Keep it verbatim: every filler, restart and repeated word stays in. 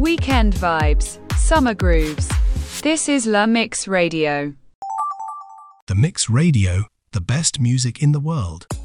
Weekend vibes, summer grooves. This is La Mix Radio. The Mix Radio, the best music in the world.